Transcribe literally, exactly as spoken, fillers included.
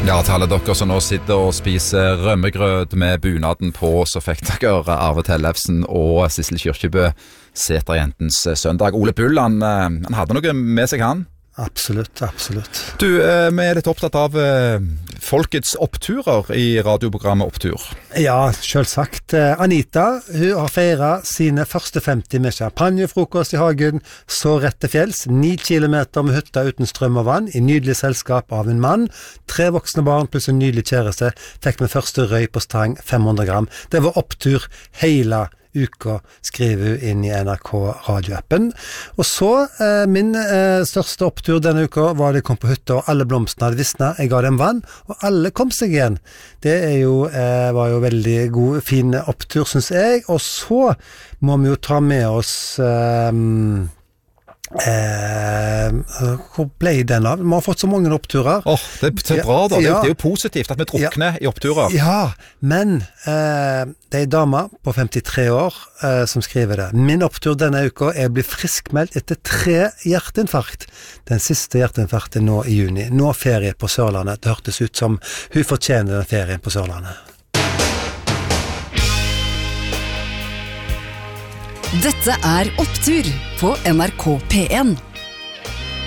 Ja, til alle dere som nå sitter og spiser rømmegrøt med bunaden på, så fikk dere Arve Tellefsen og Sissel Kyrkjebø, Seterjentens søndag. Ole Bull, han, han hadde noe med seg, han? Absolutt, absolutt. Du, vi er litt opptatt av folkets oppturer i radioprogrammet Opptur. Ja, selvsagt. Anita, hun har feiret sine første femti med champagnefrokost i hagen, så rett til fjells, ni kilometer med hytta uten strøm og vann, i nydelig selskap av en mann, tre voksne barn pluss en nydelig kjæreste, fikk med første røy på stang fem hundre gram. Det var opptur hele uka, skriver hun inn i N R K radioappen. Og så, eh, min eh, største opptur denne uka var det kom på hytta, og alle blomstene hadde visnet. Jeg ga dem vann, og alle kom seg igjen. Det er jo, eh, var jo veldig god, fin opptur, synes jeg. Og så må vi jo ta med oss... Eh, Eh, hvor ble den av? Vi har fått så mange oppturer. Åh, oh, det, det er bra da. Det, ja. det er jo positivt at vi drukner ja. i oppturer. Ja, men eh, det er en dame på femtitre år eh, som skriver det. Min opptur denne uka er å bli friskmeldt etter tre hjerteinfarkt. Den siste hjerteinfarkt er nå i juni. Nå ferie på Sørlandet. Det hørtes ut som hun fortjener den ferien på Sørlandet. Dette er Opptur på N R K P en.